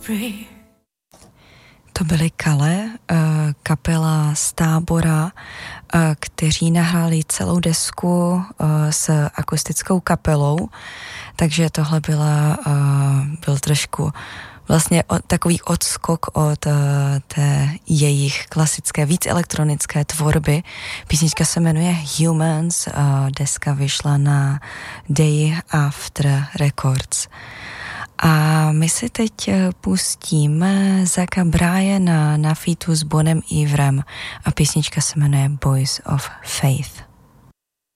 To byly Kale, kapela z Tábora, kteří nahráli celou desku s akustickou kapelou, takže tohle byl trošku vlastně takový odskok od té jejich klasické, víc elektronické tvorby. Písnička se jmenuje Humans, deska vyšla na Day After Records. A my si teď pustíme Zacka Bryana na featu s Bonem Iverem a písnička se jmenuje Boys of Faith.